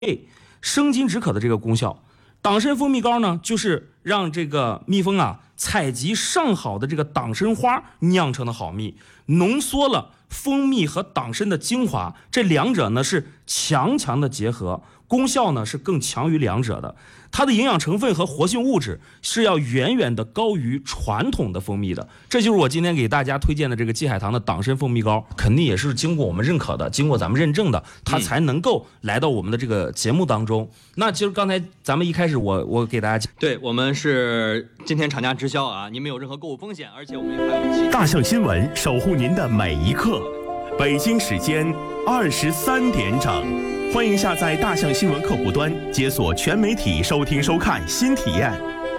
生津止渴的这个功效。党参蜂蜜膏呢，就是让这个蜜蜂啊采集上好的这个党参花酿成的好蜜，浓缩了蜂蜜和党参的精华，这两者呢是强的结合，功效呢是更强于两者的。它的营养成分和活性物质是要远远的高于传统的蜂蜜的。这就是我今天给大家推荐的这个季海棠的党参蜂蜜膏，肯定也是经过我们认可的，经过咱们认证的，它才能够来到我们的这个节目当中。那其实刚才咱们一开始我给大家对，我们是今天厂家直销啊，您没有任何购物风险，而且我们还有大象新闻守护您的每一刻。北京时间23点整。欢迎下载大象新闻客户端，解锁全媒体收听收看新体验。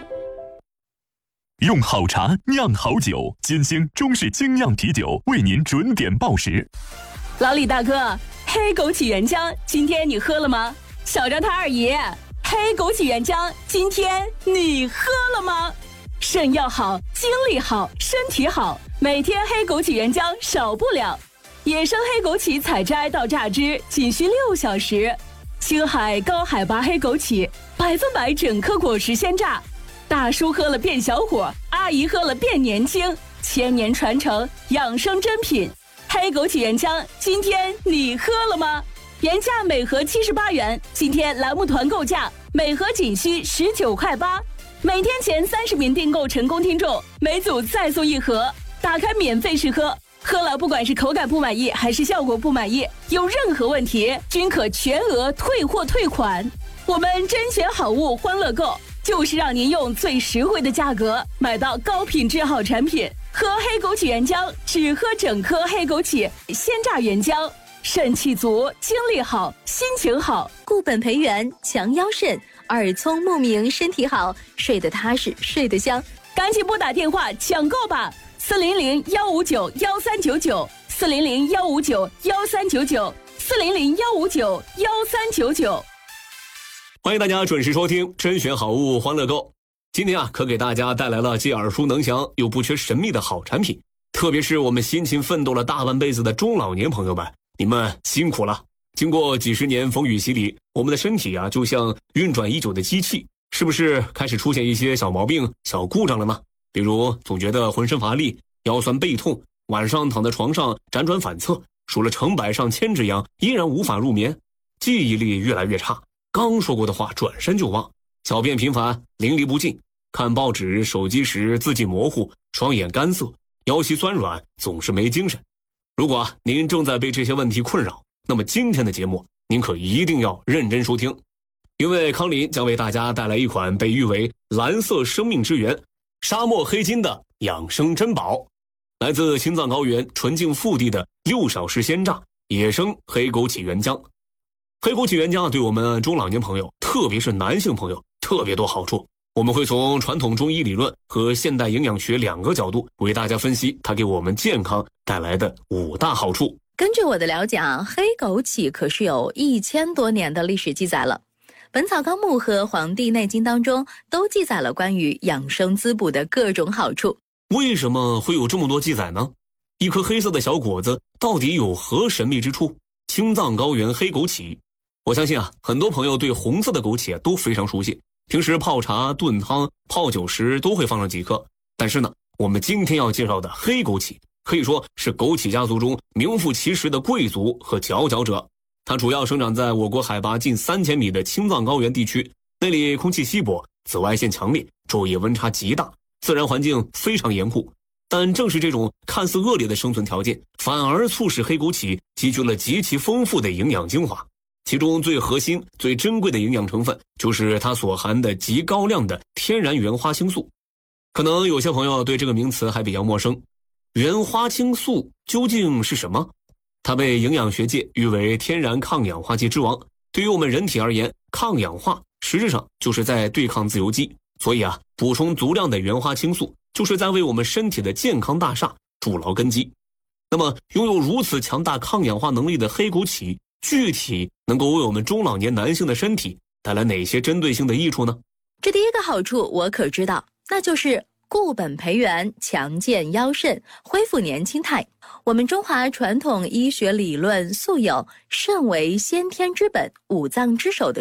用好茶酿好酒，金星中式精酿啤酒为您准点报时。 老李大哥，黑枸杞原浆今天你喝了吗？小张他二爷，黑枸杞原浆今天你喝了吗？肾要好，精力好，身体好，每天黑枸杞原浆少不了。野生黑枸杞采摘到榨汁仅需6小时，青海高海拔黑枸杞100%整颗果实鲜榨，大叔喝了变小伙，阿姨喝了变年轻，千年传承养生珍品。黑枸杞原浆今天你喝了吗？原价每盒78元，今天栏目团购价每盒仅需19.8块，每天前30名订购成功听众每组再送1盒，打开免费试喝。喝了不管是口感不满意还是效果不满意，有任何问题均可全额退货退款。我们甄选好物欢乐购，就是让您用最实惠的价格买到高品质好产品。喝黑枸杞原浆，只喝整颗黑枸杞鲜榨原浆，肾气足，精力好，心情好， 固本培元，强腰肾，耳聪目明，身体好，睡得踏实，睡得香。 赶紧拨打电话抢购吧！400-159-1399，400-159-1399，400-159-1399。 欢迎大家准时收听甄选好物欢乐购。今天可给大家带来了既耳熟能详又不缺神秘的好产品，特别是我们辛勤奋斗了大半辈子的中老年朋友们，你们辛苦了。经过几十年风雨洗礼，我们的身体就像运转已久的机器，是不是开始出现一些小毛病、小故障了呢？比如总觉得浑身乏力，腰酸背痛，晚上躺在床上辗转反侧，数了成百上千只羊，依然无法入眠，记忆力越来越差，刚说过的话转身就忘，小便频繁，淋漓不尽，看报纸手机时字迹模糊，双眼干涩，腰膝酸软，总是没精神。如果您正在被这些问题困扰，那么今天的节目您可一定要认真收听，因为康林将为大家带来一款被誉为蓝色生命之源沙漠黑金的养生珍宝，来自青藏高原纯净腹地的6小时鲜榨野生黑枸杞原浆。黑枸杞原浆对我们中老年朋友，特别是男性朋友特别多好处。我们会从传统中医理论和现代营养学2个角度为大家分析它给我们健康带来的5大好处。 根据我的了解黑枸杞可是有1000多年的历史记载了。本草纲目和黄帝内经当中都记载了关于养生滋补的各种好处。 为什么会有这么多记载呢？一颗黑色的小果子到底有何神秘之处？青藏高原黑枸杞，我相信很多朋友对红色的枸杞都非常熟悉，平时泡茶、炖汤、泡酒时都会放上几颗。但是呢，我们今天要介绍的黑枸杞可以说是枸杞家族中名副其实的贵族和佼佼者。它主要生长在我国海拔近3000米的青藏高原地区，那里空气稀薄，紫外线强烈，昼夜温差极大，自然环境非常严酷。但正是这种看似恶劣的生存条件，反而促使黑枸杞积聚了极其丰富的营养精华。其中最核心、最珍贵的营养成分，就是它所含的极高量的天然原花青素。可能有些朋友对这个名词还比较陌生，原花青素究竟是什么？它被营养学界誉为天然抗氧化剂之王。对于我们人体而言，抗氧化实质上就是在对抗自由基，所以补充足量的原花青素就是在为我们身体的健康大厦筑牢根基。那么拥有如此强大抗氧化能力的黑枸杞，具体能够为我们中老年男性的身体带来哪些针对性的益处呢？ 这第一个好处我可知道，那就是固本培元，强健腰肾，恢复年轻态。我们中华传统医学理论素有肾为先天之本，五脏之首的